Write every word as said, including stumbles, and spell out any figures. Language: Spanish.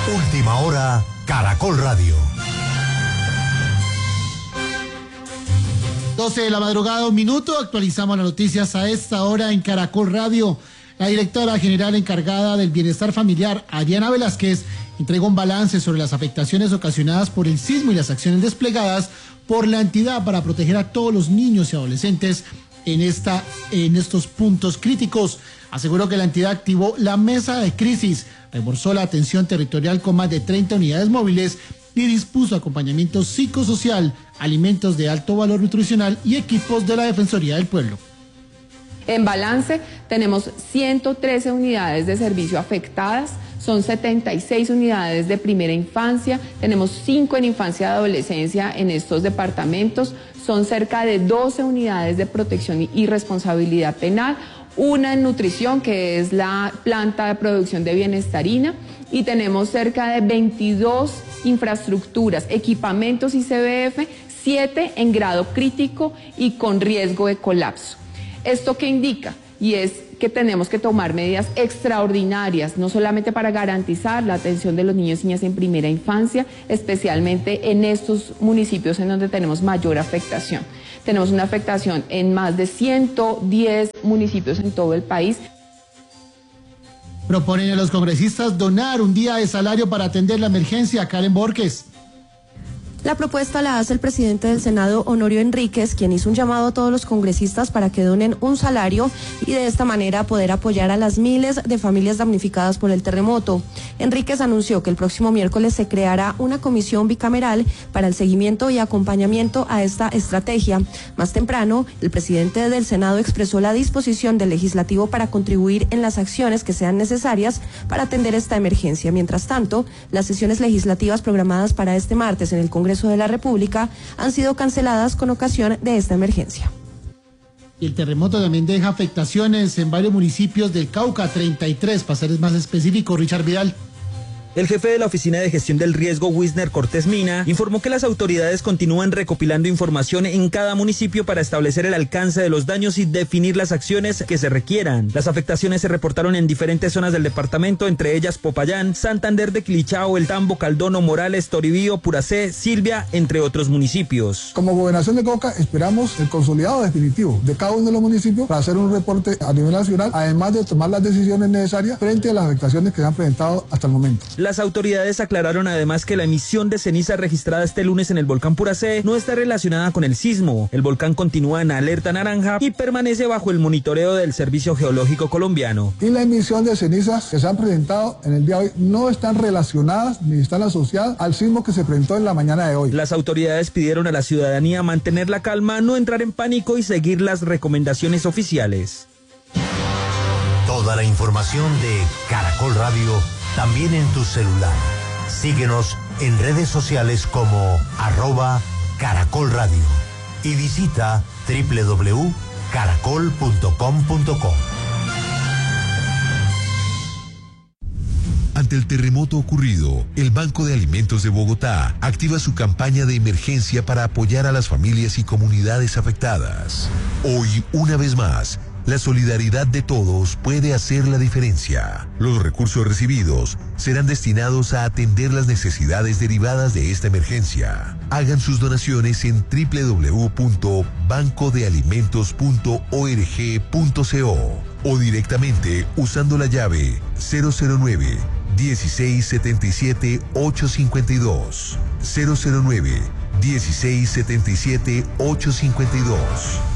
Última hora, Caracol Radio. doce de la madrugada, un minuto, actualizamos las noticias a esta hora en Caracol Radio. La directora general encargada del bienestar familiar, Adriana Velázquez, entregó un balance sobre las afectaciones ocasionadas por el sismo y las acciones desplegadas por la entidad para proteger a todos los niños y adolescentes en, esta, en estos puntos críticos. Aseguró que la entidad activó la mesa de crisis, reforzó la atención territorial con más de treinta unidades móviles y dispuso acompañamiento psicosocial, alimentos de alto valor nutricional y equipos de la Defensoría del Pueblo. En balance tenemos ciento trece unidades de servicio afectadas, son setenta y seis unidades de primera infancia, tenemos cinco en infancia y adolescencia en estos departamentos, son cerca de doce unidades de protección y responsabilidad penal, una en nutrición que es la planta de producción de bienestarina y tenemos cerca de veintidós infraestructuras, equipamientos I C B F, siete en grado crítico y con riesgo de colapso. ¿Esto qué indica? Y es que tenemos que tomar medidas extraordinarias, no solamente para garantizar la atención de los niños y niñas en primera infancia, especialmente en estos municipios en donde tenemos mayor afectación. Tenemos una afectación en más de ciento diez municipios en todo el país. Proponen a los congresistas donar un día de salario para atender la emergencia. Karen Borges. La propuesta la hace el presidente del Senado, Honorio Enríquez, quien hizo un llamado a todos los congresistas para que donen un salario y de esta manera poder apoyar a las miles de familias damnificadas por el terremoto. Enríquez anunció que el próximo miércoles se creará una comisión bicameral para el seguimiento y acompañamiento a esta estrategia. Más temprano, el presidente del Senado expresó la disposición del legislativo para contribuir en las acciones que sean necesarias para atender esta emergencia. Mientras tanto, las sesiones legislativas programadas para este martes en el Congreso de la República han sido canceladas con ocasión de esta emergencia. Y el terremoto también deja afectaciones en varios municipios del Cauca, treinta y tres, para ser más específico, Richard Vidal. El jefe de la Oficina de Gestión del Riesgo, Wisner Cortés Mina, informó que las autoridades continúan recopilando información en cada municipio para establecer el alcance de los daños y definir las acciones que se requieran. Las afectaciones se reportaron en diferentes zonas del departamento, entre ellas Popayán, Santander de Quilichao, El Tambo, Caldono, Morales, Toribío, Puracé, Silvia, entre otros municipios. Como Gobernación de Cauca esperamos el consolidado definitivo de cada uno de los municipios para hacer un reporte a nivel nacional, además de tomar las decisiones necesarias frente a las afectaciones que se han presentado hasta el momento. Las autoridades aclararon además que la emisión de ceniza registrada este lunes en el volcán Puracé no está relacionada con el sismo. El volcán continúa en alerta naranja y permanece bajo el monitoreo del Servicio Geológico Colombiano. Y la emisión de cenizas que se han presentado en el día de hoy no están relacionadas ni están asociadas al sismo que se presentó en la mañana de hoy. Las autoridades pidieron a la ciudadanía mantener la calma, no entrar en pánico y seguir las recomendaciones oficiales. Toda la información de Caracol Radio también en tu celular. Síguenos en redes sociales como arroba Caracol Radio y visita doble u doble u doble u punto caracol punto com punto co. Ante el terremoto ocurrido, el Banco de Alimentos de Bogotá activa su campaña de emergencia para apoyar a las familias y comunidades afectadas. Hoy, una vez más, la solidaridad de todos puede hacer la diferencia. Los recursos recibidos serán destinados a atender las necesidades derivadas de esta emergencia. Hagan sus donaciones en doble u doble u doble u punto banco de alimentos punto org punto co o directamente usando la llave cero cero nueve, dieciséis setenta y siete, ochocientos cincuenta y dos. cero cero nueve, dieciséis setenta y siete, ochocientos cincuenta y dos.